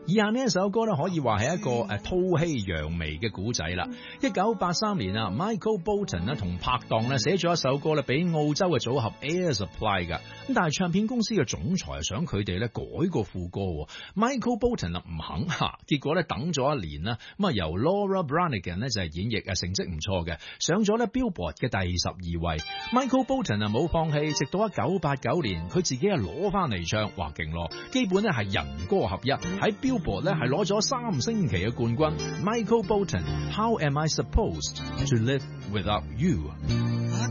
以下呢一首歌咧可以話係一個吐氣揚眉嘅古仔啦。1983年啊 ，Michael Bolton 咧同拍檔咧寫咗一首歌咧俾澳洲嘅組合 Air Supply 噶，咁但係唱片公司嘅總裁想佢哋咧改個副歌，Michael Bolton 啊唔肯吓，結果咧等咗一年啦，咁啊由 Laura Branigan 咧就係演繹成績唔錯嘅，上咗咧 Billboard 嘅第12位。Michael Bolton 啊冇放棄，直到1989年佢自己啊攞翻嚟唱，哇勁咯，基本咧係人歌合一，喺 Billboard 咧係攞咗3星期嘅冠軍。Michael Bolton，How am I supposed to live without you？